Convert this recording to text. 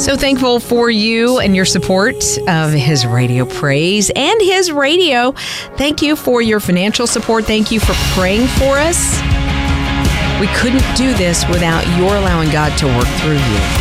So thankful for you and your support of His Radio Praise and His Radio. Thank you for your financial support. Thank you for praying for us. We couldn't do this without your allowing God to work through you.